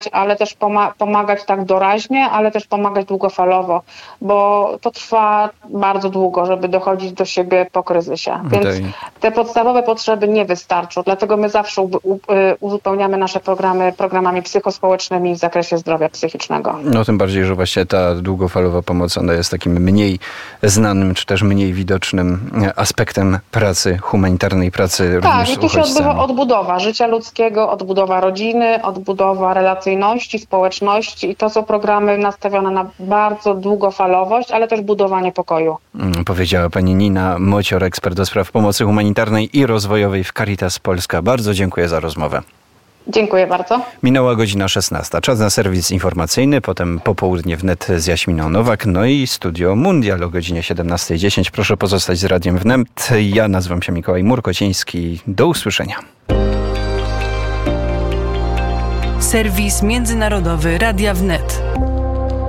ale też pomagać tak doraźnie, ale też pomagać długofalowo, bo to trwa bardzo długo, żeby dochodzić do siebie po kryzysie. Więc te podstawowe potrzeby nie wystarczą, dlatego my zawsze uzupełniamy nasze programy programami psychospołecznymi w zakresie zdrowia psychicznego. No tym bardziej, że właśnie ta długofalowa pomoc, ona jest takim mniej znanym, czy też mniej widocznym aspektem pracy, humanitarnej pracy również z uchodźcami. Tak, i tu się odbywa odbudowa życia ludzkiego, odbudowa rodziny, odbudowa relacyjności, społeczności i to są programy nastawione na bardzo długofalowość, ale też budowanie pokoju. Powiedziała pani Nina Mocior, ekspert do spraw pomocy humanitarnej i rozwojowej w Caritas Polska. Bardzo dziękuję za rozmowę. Dziękuję bardzo. Minęła godzina 16. Czas na serwis informacyjny, potem popołudnie wnet z Jaśminą Nowak, no i Studio Mundial o godzinie 17:10. Proszę pozostać z Radiem Wnet. Ja nazywam się Mikołaj Murkociński. Do usłyszenia. Serwis międzynarodowy Radia Wnet.